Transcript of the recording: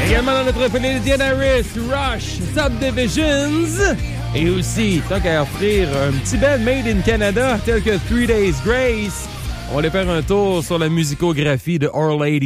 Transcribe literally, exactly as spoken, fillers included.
Également dans notre playlist, Diane Harris, Rush, Subdivisions. Et aussi, tant qu'à offrir un petit band made in Canada, tel que Three Days Grace, on va aller faire un tour sur la musicographie de Our Lady